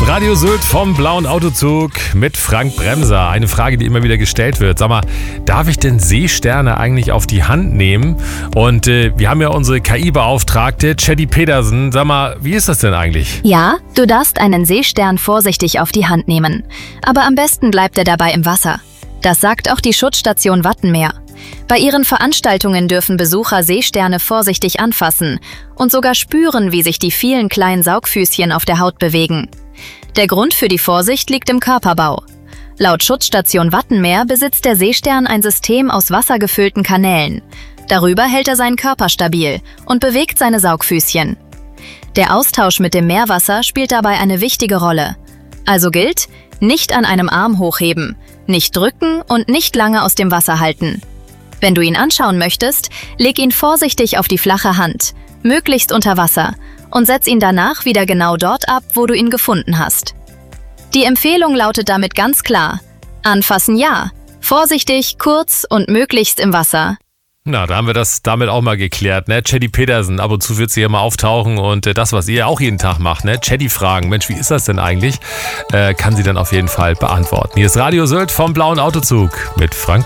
Radio Sylt vom Blauen Autozug mit Frank Bremser. Eine Frage, die immer wieder gestellt wird. Sag mal, darf ich denn Seesterne eigentlich auf die Hand nehmen? Und wir haben ja unsere KI-Beauftragte, Chedi Pedersen. Sag mal, wie ist das denn eigentlich? Ja, du darfst einen Seestern vorsichtig auf die Hand nehmen. Aber am besten bleibt er dabei im Wasser. Das sagt auch die Schutzstation Wattenmeer. Bei ihren Veranstaltungen dürfen Besucher Seesterne vorsichtig anfassen und sogar spüren, wie sich die vielen kleinen Saugfüßchen auf der Haut bewegen. Der Grund für die Vorsicht liegt im Körperbau. Laut Schutzstation Wattenmeer besitzt der Seestern ein System aus wassergefüllten Kanälen. Darüber hält er seinen Körper stabil und bewegt seine Saugfüßchen. Der Austausch mit dem Meerwasser spielt dabei eine wichtige Rolle. Also gilt, nicht an einem Arm hochheben, nicht drücken und nicht lange aus dem Wasser halten. Wenn du ihn anschauen möchtest, leg ihn vorsichtig auf die flache Hand, möglichst unter Wasser, und setz ihn danach wieder genau dort ab, wo du ihn gefunden hast. Die Empfehlung lautet damit ganz klar: Anfassen ja, vorsichtig, kurz und möglichst im Wasser. Na, da haben wir das damit auch mal geklärt, ne? Chedi Pedersen, ab und zu wird sie hier mal auftauchen und das, was ihr auch jeden Tag macht, ne? Chedi fragen, Mensch, wie ist das denn eigentlich? Kann sie dann auf jeden Fall beantworten. Hier ist Radio Sylt vom Blauen Autozug mit Frank